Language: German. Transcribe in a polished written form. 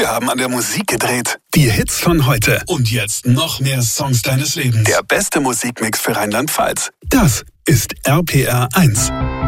haben an der Musik gedreht. Die Hits von heute und jetzt noch mehr Songs deines Lebens. Der beste Musikmix für Rheinland-Pfalz. Das ist RPR 1.